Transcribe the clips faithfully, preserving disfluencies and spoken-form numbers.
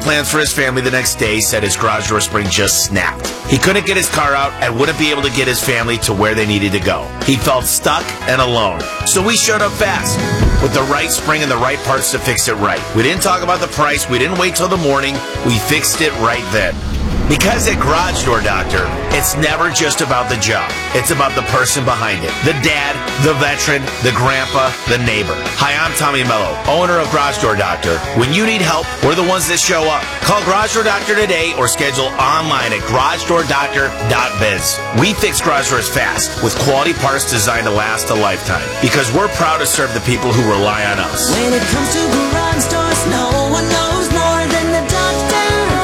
Plans for his family the next day said his garage door spring just snapped. He couldn't get his car out and wouldn't be able to get his family to where they needed to go. He felt stuck and alone. So we showed up fast with the right spring and the right parts to fix it right. We didn't talk about the price. We didn't wait till the morning. We fixed it right then. Because at Garage Door Doctor, it's never just about the job. It's about the person behind it. The dad, the veteran, the grandpa, the neighbor. Hi, I'm Tommy Mello, owner of Garage Door Doctor. When you need help, we're the ones that show up. Call Garage Door Doctor today or schedule online at garage door doctor dot biz. We fix garage doors fast with quality parts designed to last a lifetime because we're proud to serve the people who rely on us. When it comes to garage doors, no one knows more than the doctor.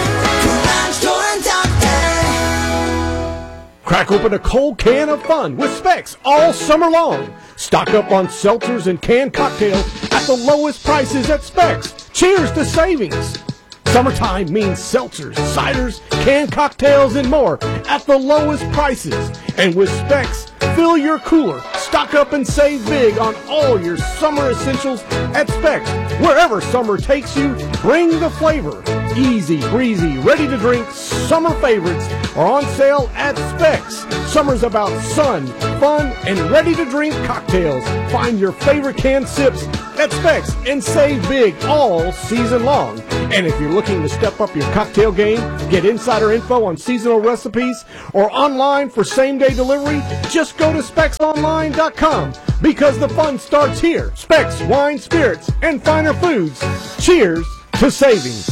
Crack open a cold can of fun with Specs all summer long. Stock up on seltzers and canned cocktails at the lowest prices at Specs. Cheers to savings. Summertime means seltzers, ciders, canned cocktails, and more at the lowest prices. And with Specs, fill your cooler. Stock up and save big on all your summer essentials at Specs. Wherever summer takes you, bring the flavor. Easy, breezy, ready to drink summer favorites are on sale at Specs. Summer's about sun, fun, and ready to drink cocktails. Find your favorite canned sips at Specs and save big all season long. And if you're looking to step up your cocktail game, get insider info on seasonal recipes, or online for same-day delivery, just go to specs online dot com because the fun starts here. Specs, wine, spirits, and finer foods. Cheers to savings.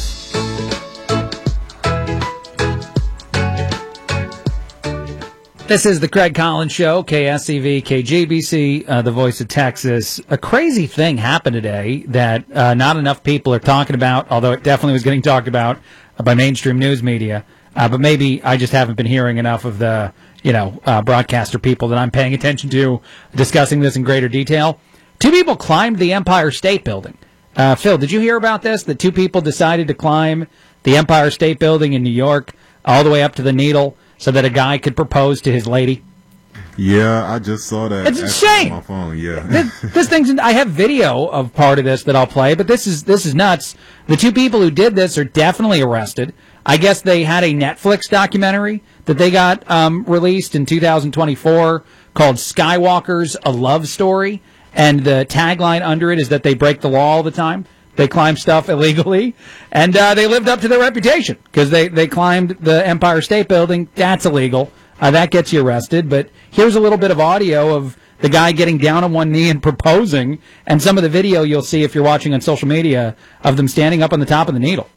This is the Craig Collins Show, K S E V, K G B C, uh, the voice of Texas. A crazy thing happened today that uh, not enough people are talking about, although it definitely was getting talked about uh, by mainstream news media. Uh, but maybe I just haven't been hearing enough of the, you know, uh, broadcaster people that I'm paying attention to discussing this in greater detail. Two people climbed the Empire State Building. Uh, Phil, did you hear about this? That two people decided to climb the Empire State Building in New York all the way up to the Needle so that a guy could propose to his lady? Yeah, I just saw that. It's insane. On my phone, yeah. this, this thing's. I have video of part of this that I'll play, but this is this is nuts. The two people who did this are definitely arrested. I guess they had a Netflix documentary that they got um, released in two thousand twenty-four called Skywalker's A Love Story, and the tagline under it is that they break the law all the time. They climb stuff illegally, and uh, they lived up to their reputation because they, they climbed the Empire State Building. That's illegal. Uh, that gets you arrested. But here's a little bit of audio of the guy getting down on one knee and proposing, and some of the video you'll see if you're watching on social media of them standing up on the top of the Needle.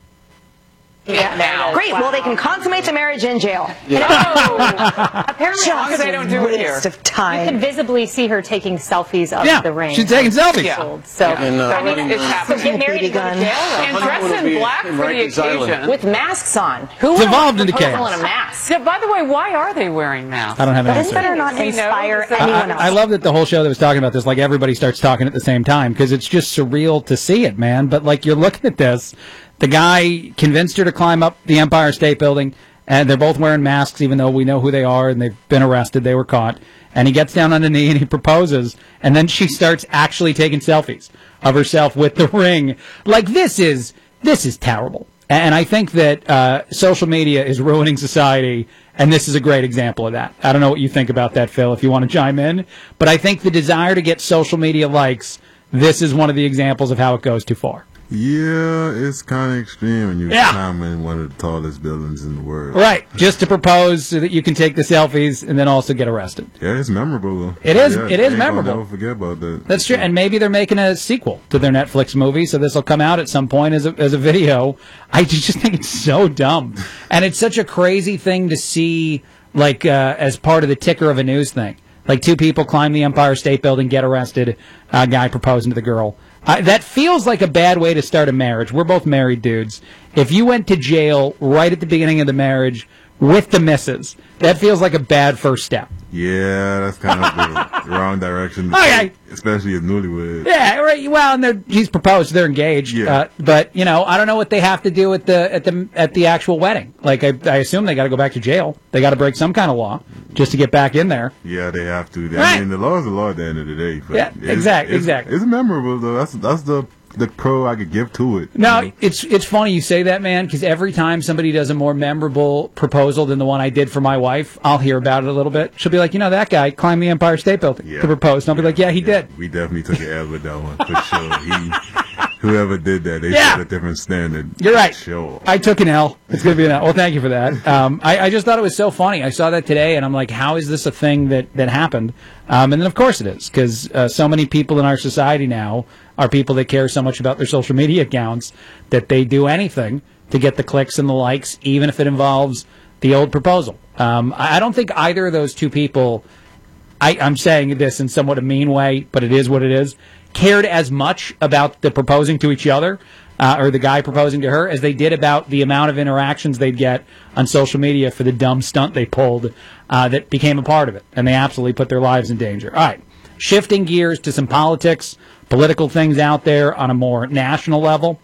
Yeah, now. Great. Well, they can consummate the marriage in jail. Yeah. No. Apparently, Just they don't do it here. Waste of time. You can visibly see her taking selfies of yeah, the ring. she's taking selfies. Yeah. So, yeah. And, uh, I mean, it's happening. Get married and go to jail. And dress in black for the occasion. With masks on. Who it's evolved into chaos. In a mask? Yeah, by the way, why are they wearing masks? I don't have an This answer. better not inspire I, anyone I, else. I love that the whole show that was talking about this, like everybody starts talking at the same time because it's just surreal to see it, man. But like you're looking at this. The guy convinced her to climb up the Empire State Building, and they're both wearing masks, even though we know who they are, and they've been arrested. They were caught. And he gets down on the knee, and he proposes, and then she starts actually taking selfies of herself with the ring. Like, this is this is terrible. And I think that uh, social media is ruining society, and this is a great example of that. I don't know what you think about that, Phil, if you want to chime in. But I think the desire to get social media likes, this is one of the examples of how it goes too far. Yeah, it's kind of extreme when you're yeah. climbing one of the tallest buildings in the world. Right, just to propose so that you can take the selfies and then also get arrested. Yeah, it's memorable, though. It is, yeah, it is I ain't memorable. Gonna never forget about that. That's true, and maybe they're making a sequel to their Netflix movie, so this will come out at some point as a, as a video. I just think it's so dumb. And it's such a crazy thing to see, like, uh, as part of the ticker of a news thing. Like, two people climb the Empire State Building, get arrested, a guy proposing to the girl. Uh, that feels like a bad way to start a marriage. We're both married dudes. If you went to jail right at the beginning of the marriage with the missus, that feels like a bad first step. Yeah, that's kind of the wrong direction to okay. take, especially as newlyweds. Yeah, right. Well, and they're, he's proposed, they're engaged. Yeah. Uh, but you know, I don't know what they have to do at the at the at the actual wedding. Like, I, I assume they got to go back to jail. They got to break some kind of law just to get back in there. Yeah, they have to. Right. I mean, the law is the law at the end of the day. But yeah, it's, exactly, it's, exactly. It's memorable though. That's that's the the pro I could give to it. No, you know? it's it's funny you say that, man, because every time somebody does a more memorable proposal than the one I did for my wife, I'll hear about it a little bit. She'll be like, you know, that guy climbed the Empire State Building Yeah. to propose. And I'll be like, yeah, he Yeah, did. We definitely took an L with that one for sure. He, whoever did that, they Yeah. set a different standard. You're right. Sure. I took an L. It's going to be an L. Well, thank you for that. Um, I, I just thought it was so funny. I saw that today, and I'm like, how is this a thing that, that happened? Um, and then, of course, it is, because uh, so many people in our society now are people that care so much about their social media accounts that they do anything to get the clicks and the likes, even if it involves the old proposal. Um, I, I don't think either of those two people, I, I'm saying this in somewhat a mean way, but it is what it is, cared as much about the proposing to each other uh, or the guy proposing to her as they did about the amount of interactions they'd get on social media for the dumb stunt they pulled uh, that became a part of it. And they absolutely put their lives in danger. All right, shifting gears to some politics, political things out there on a more national level.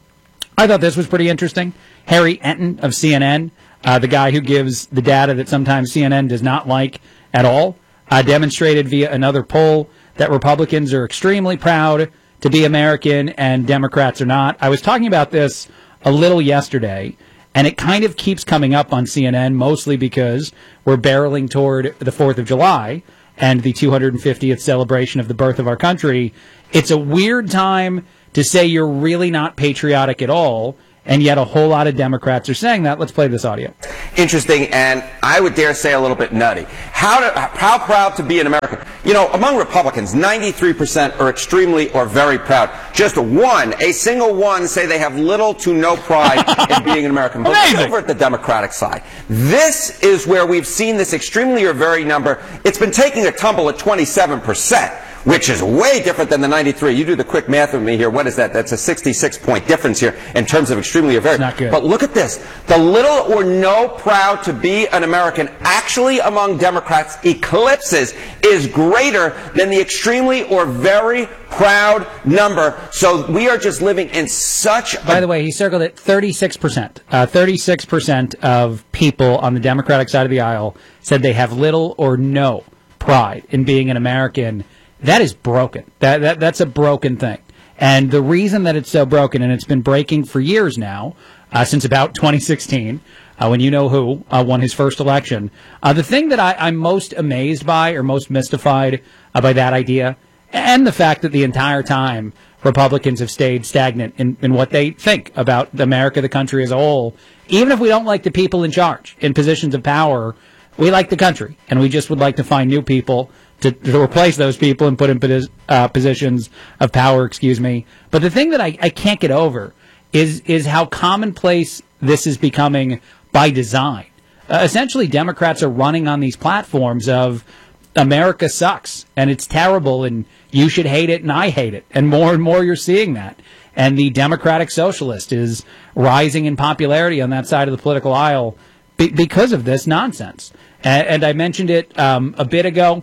I thought this was pretty interesting. Harry Enton of C N N, uh, the guy who gives the data that sometimes C N N does not like at all, uh, demonstrated via another poll that Republicans are extremely proud to be American and Democrats are not. I was talking about this a little yesterday, and it kind of keeps coming up on C N N, mostly because we're barreling toward the fourth of July and the two hundred fiftieth celebration of the birth of our country. It's a weird time to say you're really not patriotic at all, and yet a whole lot of Democrats are saying that. Let's play this audio. Interesting, and I would dare say a little bit nutty. How, to, how proud to be an American? You know, among Republicans, ninety-three percent are extremely or very proud. Just one, a single one, say they have little to no pride in being an American. But look over at the Democratic side. This is where we've seen this extremely or very number. It's been taking a tumble at twenty-seven percent. Which is way different than the ninety-three. You do the quick math with me here. What is that? That's a sixty-six point difference here in terms of extremely or very. Not good. But look at this. The little or no proud to be an American actually among Democrats eclipses is greater than the extremely or very proud number. So we are just living in such a... By the way, he circled it thirty-six percent. Uh, thirty-six percent of people on the Democratic side of the aisle said they have little or no pride in being an American. That is broken. That, that That's a broken thing. And the reason that it's so broken, and it's been breaking for years now, uh, since about twenty sixteen, uh, when you know who uh, won his first election, uh, the thing that I, I'm most amazed by or most mystified uh, by that idea, and the fact that the entire time Republicans have stayed stagnant in, in what they think about America, the country as a whole, even if we don't like the people in charge, in positions of power, we like the country, and we just would like to find new people to, to replace those people and put in uh, positions of power, excuse me. But the thing that I, I can't get over is is how commonplace this is becoming by design. Uh, essentially, Democrats are running on these platforms of America sucks, and it's terrible, and you should hate it, and I hate it. And more and more you're seeing that. And the Democratic Socialist is rising in popularity on that side of the political aisle be- because of this nonsense. And, and I mentioned it um, a bit ago.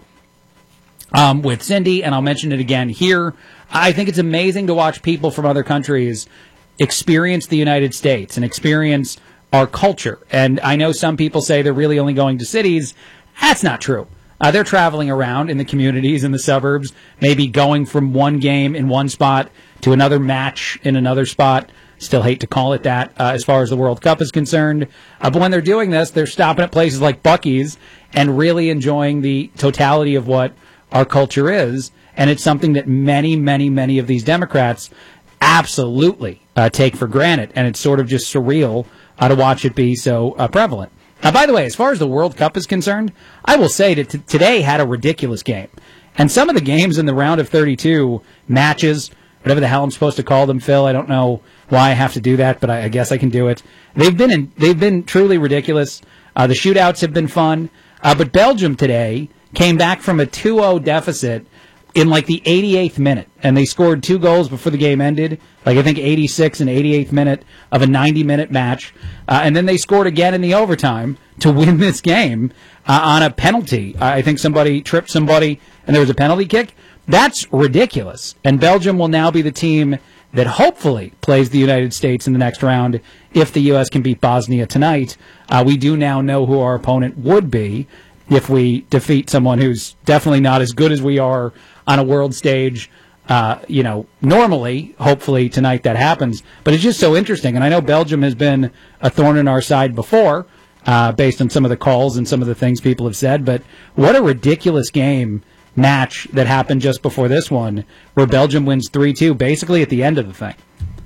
Um, with Cindy, and I'll mention it again here. I think it's amazing to watch people from other countries experience the United States and experience our culture. And I know some people say they're really only going to cities. That's not true. Uh, they're traveling around in the communities, in the suburbs, maybe going from one game in one spot to another match in another spot. Still hate to call it that uh, as far as the World Cup is concerned. Uh, but when they're doing this, they're stopping at places like Buc-ee's and really enjoying the totality of what our culture is, and it's something that many, many, many of these Democrats absolutely uh, take for granted, and it's sort of just surreal uh, to watch it be so uh, prevalent. Now, by the way, as far as the World Cup is concerned, I will say that t- today had a ridiculous game, and some of the games in the round of thirty-two matches, whatever the hell I'm supposed to call them, Phil, I don't know why I have to do that, but I, I guess I can do it. They've been in, they've been truly ridiculous. Uh, the shootouts have been fun, uh, but Belgium today came back from a two oh deficit in like the eighty-eighth minute, and they scored two goals before the game ended, like I think eighty-sixth and eighty-eighth minute of a ninety-minute match, uh, and then they scored again in the overtime to win this game uh, on a penalty. I think somebody tripped somebody, and there was a penalty kick. That's ridiculous, and Belgium will now be the team that hopefully plays the United States in the next round if the U S can beat Bosnia tonight. Uh, we do now know who our opponent would be if we defeat someone who's definitely not as good as we are on a world stage Uh, you know, normally, hopefully tonight that happens, but it's just so interesting. And I know Belgium has been a thorn in our side before, uh, based on some of the calls and some of the things people have said. But what a ridiculous game match that happened just before this one, where Belgium wins three two, basically at the end of the thing.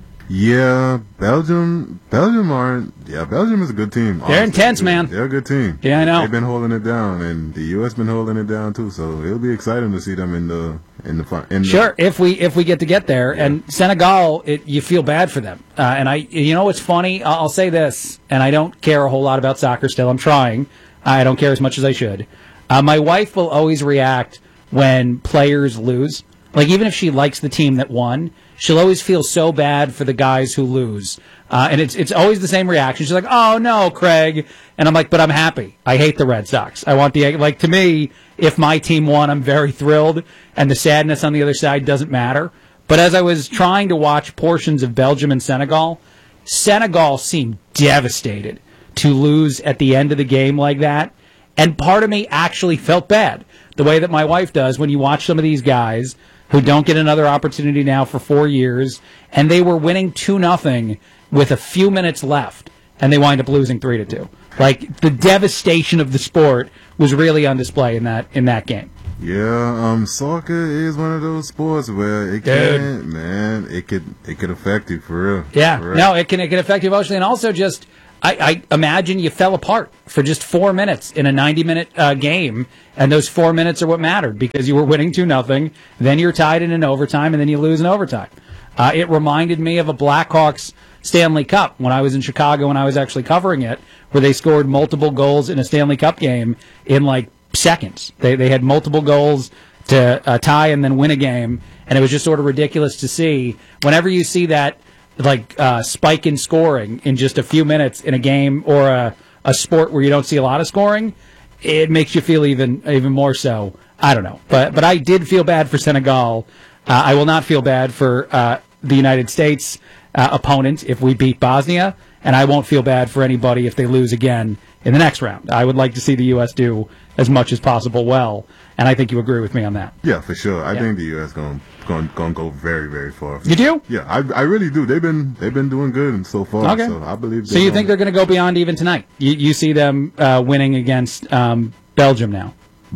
Yeah, Belgium, Belgium aren't. Yeah, Belgium is a good team. They're honestly. intense, man. They're a good team. Yeah, I know. They've been holding it down, and the U S been holding it down too. So it'll be exciting to see them in the in the in the, sure. If we if we get to get there, yeah. And Senegal, it, you feel bad for them. Uh, and I, you know, what's funny? I'll say this, and I don't care a whole lot about soccer. Still, I'm trying. I don't care as much as I should. Uh, my wife will always react when players lose. Like, even if she likes the team that won, she'll always feel so bad for the guys who lose. Uh, and it's it's always the same reaction. She's like, oh, no, Craig. And I'm like, but I'm happy. I hate the Red Sox. I want the, like, to me, if my team won, I'm very thrilled. And the sadness on the other side doesn't matter. But as I was trying to watch portions of Belgium and Senegal, Senegal seemed devastated to lose at the end of the game like that. And part of me actually felt bad, the way that my wife does when you watch some of these guys who don't get another opportunity now for four years, and they were winning two nothing with a few minutes left, and they wind up losing three to two. Like, the devastation of the sport was really on display in that in that game. Yeah, um, soccer is one of those sports where it can, man, it could it could affect you for real. Yeah, for real. no, it can it can affect you emotionally, and also just. I, I imagine you fell apart for just four minutes in a ninety-minute uh, game, and those four minutes are what mattered because you were winning two nothing. Then you're tied in an overtime, and then you lose in overtime. Uh, it reminded me of a Blackhawks Stanley Cup when I was in Chicago when I was actually covering it, where they scored multiple goals in a Stanley Cup game in like seconds. They they had multiple goals to uh, tie and then win a game, and it was just sort of ridiculous to see. Whenever you see that. Like uh, spike in scoring in just a few minutes in a game or a, a sport where you don't see a lot of scoring, it makes you feel even even more so. I don't know, but but I did feel bad for Senegal. Uh, I will not feel bad for uh, the United States uh, opponent if we beat Bosnia, and I won't feel bad for anybody if they lose again in the next round. I would like to see the U S do as much as possible well, and I think you agree with me on that. Yeah, for sure. I yeah. think the U S going going going to go very very far. You do? Yeah, I I really do. They've been they've been doing good so far. Okay. So I believe. So you think they're going to go beyond even tonight? You you see them uh, winning against um, Belgium now?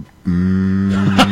Mm,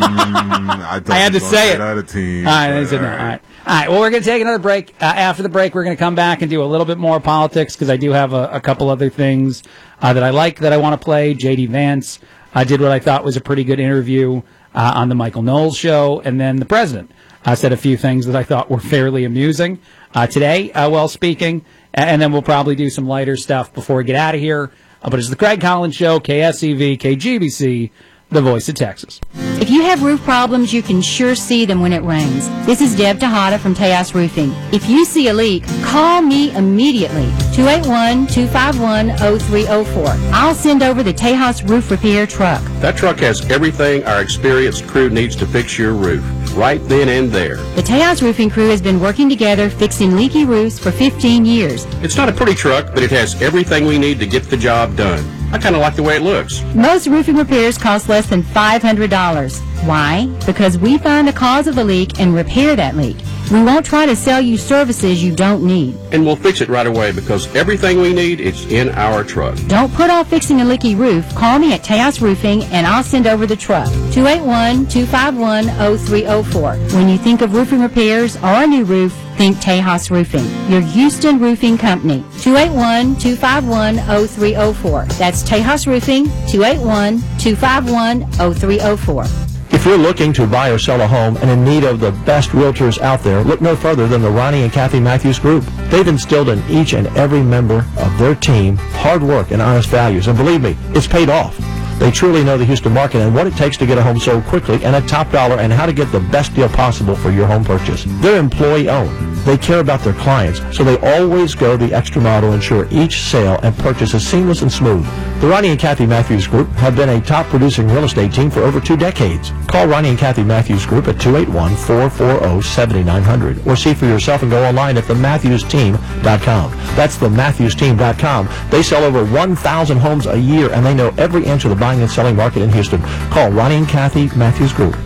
I, I had to say it. Other team, all right, all right. all right. All right. Well, we're going to take another break. Uh, after the break, we're going to come back and do a little bit more politics because I do have a, a couple other things uh, that I like that I want to play. J D Vance uh, did what I thought was a pretty good interview uh, on the Michael Knowles show, and then the president uh, said a few things that I thought were fairly amusing uh, today uh, while speaking, and then we'll probably do some lighter stuff before we get out of here. Uh, but it's the Craig Collins Show, K S E V, K G B C, the voice of Texas. If you have roof problems, you can sure see them when it rains. This is Deb Tejada from Tejas Roofing. If you see a leak, call me immediately, two eight one, two five one, zero three zero four. I'll send over the Tejas Roof Repair truck. That truck has everything our experienced crew needs to fix your roof, right then and there. The Tejas Roofing crew has been working together fixing leaky roofs for fifteen years. It's not a pretty truck, but it has everything we need to get the job done. I kind of like the way it looks. Most roofing repairs cost less than five hundred dollars. Why? Because we find the cause of the leak and repair that leak. We won't try to sell you services you don't need. And we'll fix it right away because everything we need is in our truck. Don't put off fixing a leaky roof. Call me at Tejas Roofing and I'll send over the truck. two eight one, two five one, zero three zero four. When you think of roofing repairs or a new roof, think Tejas Roofing, your Houston roofing company. two eight one, two five one, zero three zero four. That's Tejas Roofing, two eight one, two five one, zero three zero four. If you're looking to buy or sell a home and in need of the best realtors out there, look no further than the Ronnie and Kathy Matthews Group. They've instilled in each and every member of their team hard work and honest values, and believe me, it's paid off. They truly know the Houston market and what it takes to get a home sold quickly and at top dollar and how to get the best deal possible for your home purchase. They're employee-owned. They care about their clients, so they always go the extra mile to ensure each sale and purchase is seamless and smooth. The Ronnie and Kathy Matthews Group have been a top-producing real estate team for over two decades. Call Ronnie and Kathy Matthews Group at two eight one, four four zero, seven nine zero zero or see for yourself and go online at the matthews team dot com. That's the matthews team dot com. They sell over one thousand homes a year, and they know every inch of the buying and selling market in Houston. Call Ronnie and Kathy Matthews Group.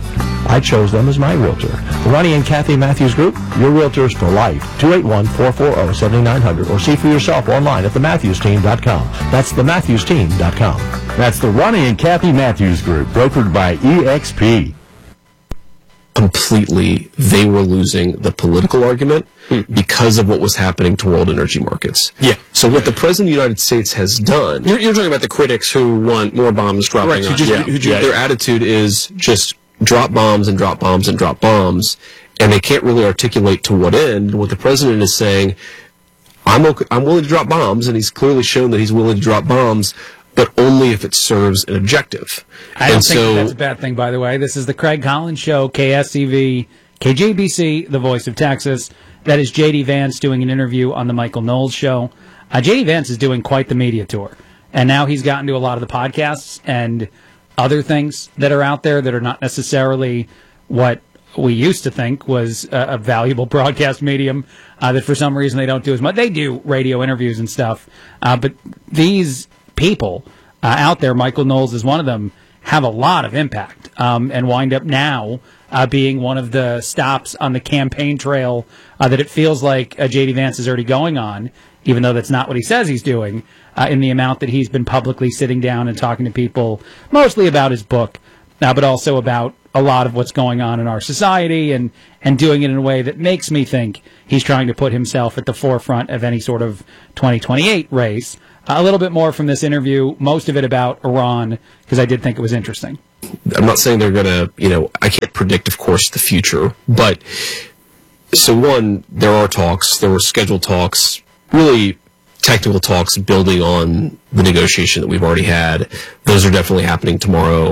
I chose them as my realtor. The Ronnie and Kathy Matthews Group, your realtors for life. two eight one, four four zero, seven nine zero zero or see for yourself online at the matthews team dot com. That's the matthews team dot com. That's the Ronnie and Kathy Matthews Group, brokered by E X P. Completely, they were losing the political argument because of what was happening to world energy markets. Yeah. So what the President of the United States has done... You're, you're talking about the critics who want more bombs dropping Right, who on. just, Yeah. who just, Yeah. their attitude is just drop bombs and drop bombs and drop bombs, and they can't really articulate to what end. What the President is saying, I'm, okay, I'm willing to drop bombs, and he's clearly shown that he's willing to drop bombs, but only if it serves an objective. I don't and think so, that's a bad thing, by the way. This is the Craig Collins Show, K S E V, K J B C, the voice of Texas. That is J D Vance doing an interview on the Michael Knowles Show. Uh, J D Vance is doing quite the media tour, and now he's gotten to a lot of the podcasts and other things that are out there that are not necessarily what we used to think was a, a valuable broadcast medium, uh, that for some reason they don't do as much. They do radio interviews and stuff, uh, but these people uh, out there, Michael Knowles is one of them, have a lot of impact, um, and wind up now uh, being one of the stops on the campaign trail uh, that it feels like uh, J D Vance is already going on, even though that's not what he says he's doing, uh, in the amount that he's been publicly sitting down and talking to people, mostly about his book, uh, but also about a lot of what's going on in our society, and, and doing it in a way that makes me think he's trying to put himself at the forefront of any sort of twenty twenty-eight race. Uh, a little bit more from this interview, most of it about Iran, because I did think it was interesting. I'm not saying they're going to, you know, I can't predict, of course, the future, but so one, there are talks, there were scheduled talks, really technical talks building on the negotiation that we've already had. Those are definitely happening tomorrow.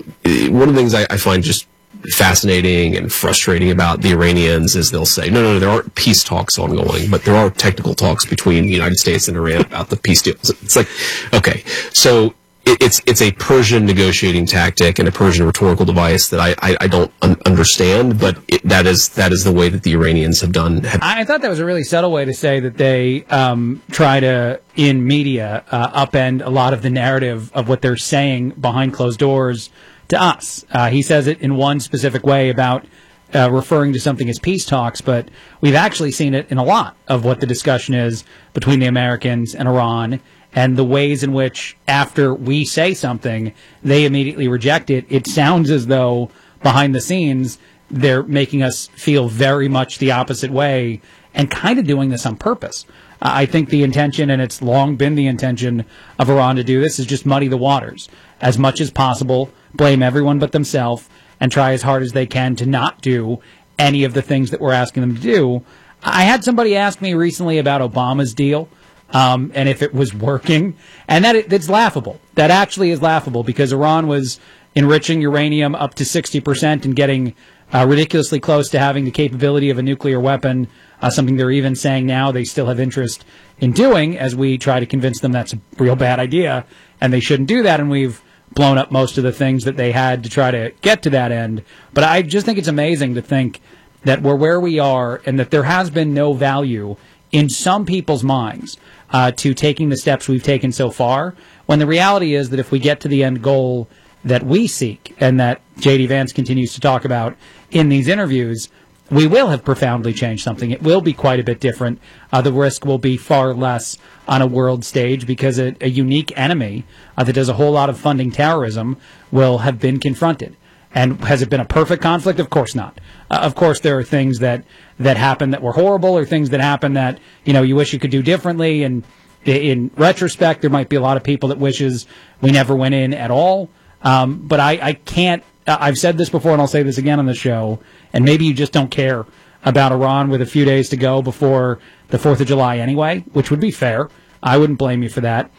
One of the things I, I find just fascinating and frustrating about the Iranians is they'll say, no, no, no, there aren't peace talks ongoing, but there are technical talks between the United States and Iran about the peace deal. It's like, okay, so it's it's a Persian negotiating tactic and a Persian rhetorical device that I, I, I don't un- understand, but it, that is that is the way that the Iranians have done. Have I thought that was a really subtle way to say that they um, try to, in media, uh, upend a lot of the narrative of what they're saying behind closed doors to us. Uh, he says it in one specific way about uh, referring to something as peace talks, but we've actually seen it in a lot of what the discussion is between the Americans and Iran, and the ways in which, after we say something, they immediately reject it. It sounds as though, behind the scenes, they're making us feel very much the opposite way, and kind of doing this on purpose. Uh, I think the intention, and it's long been the intention of Iran to do this, is just muddy the waters as much as possible, blame everyone but themselves, and try as hard as they can to not do any of the things that we're asking them to do. I had somebody ask me recently about Obama's deal, Um, and if it was working, and that that's laughable. That actually is laughable, because Iran was enriching uranium up to sixty percent and getting uh, ridiculously close to having the capability of a nuclear weapon, uh, something they're even saying now they still have interest in doing, as we try to convince them that's a real bad idea and they shouldn't do that, and we've blown up most of the things that they had to try to get to that end. But I just think it's amazing to think that we're where we are, and that there has been no value in some people's minds Uh, to taking the steps we've taken so far, when the reality is that if we get to the end goal that we seek, and that J D Vance continues to talk about in these interviews, we will have profoundly changed something. It will be quite a bit different. Uh, the risk will be far less on a world stage, because a, a unique enemy uh, that does a whole lot of funding terrorism will have been confronted. And has it been a perfect conflict? Of course not. Uh, of course there are things that, that happen that were horrible, or things that happen that, you know, you wish you could do differently. And in retrospect, there might be a lot of people that wishes we never went in at all. Um, but I, I can't, I've said this before and I'll say this again on the show, and maybe you just don't care about Iran with a few days to go before the fourth of July anyway, which would be fair. I wouldn't blame you for that.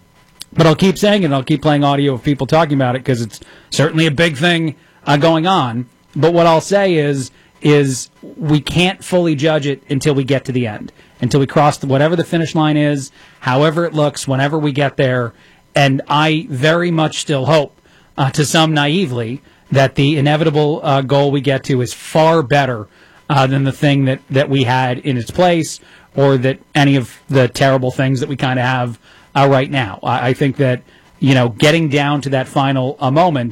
But I'll keep saying it, and I'll keep playing audio of people talking about it, because it's certainly a big thing uh, going on. But what I'll say is, is we can't fully judge it until we get to the end, until we cross the, whatever the finish line is, however it looks, whenever we get there. And I very much still hope, uh, to some naively, that the inevitable uh, goal we get to is far better uh, than the thing that, that we had in its place, or that any of the terrible things that we kind of have uh, right now. I, I think that, you know, getting down to that final uh, moment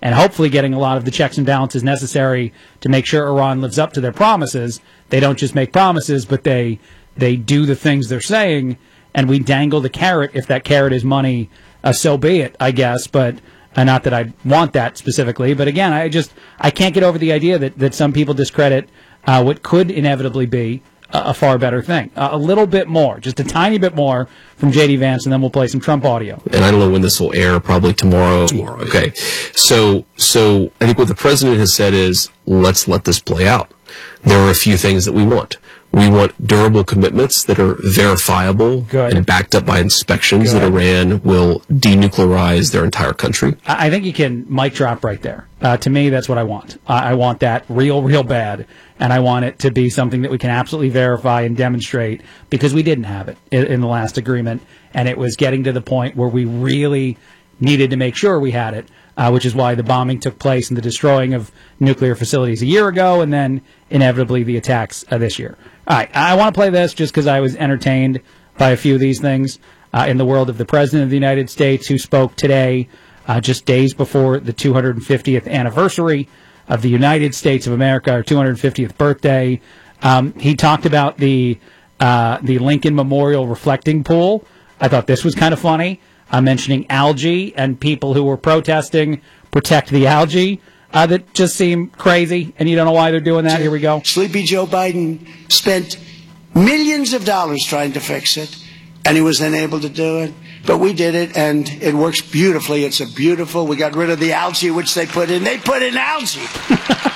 and hopefully getting a lot of the checks and balances necessary to make sure Iran lives up to their promises. They don't just make promises, but they they do the things they're saying, and we dangle the carrot. If that carrot is money, uh, so be it, I guess. But uh, not that I want that specifically. But again, I just I can't get over the idea that, that some people discredit uh, what could inevitably be a, a far better thing. Uh, a little bit more, just a tiny bit more from J D Vance, and then we'll play some Trump audio. And I don't know when this will air, probably tomorrow. Tomorrow. Okay. So, so I think what the president has said is, let's let this play out. There are a few things that we want. We want durable commitments that are verifiable Good. and backed up by inspections Good. that Iran will denuclearize their entire country. I think you can mic drop right there. Uh, to me, that's what I want. Uh, I want that real, real bad, and I want it to be something that we can absolutely verify and demonstrate, because we didn't have it in, in the last agreement, and it was getting to the point where we really needed to make sure we had it, uh, which is why the bombing took place and the destroying of nuclear facilities a year ago, and then inevitably the attacks uh, this year. All right, I want to play this just because I was entertained by a few of these things uh, in the world of the President of the United States, who spoke today, uh, just days before the two hundred fiftieth anniversary of the United States of America, or two hundred fiftieth birthday. Um, he talked about the uh, the Lincoln Memorial reflecting pool. I thought this was kind of funny, uh, mentioning algae and people who were protesting protect the algae. Uh, that just seem crazy, and you don't know why they're doing that. Here we go. Sleepy Joe Biden spent millions of dollars trying to fix it, and he was unable to do it. But we did it, and it works beautifully. It's a beautiful, we got rid of the algae, which they put in. They put in algae.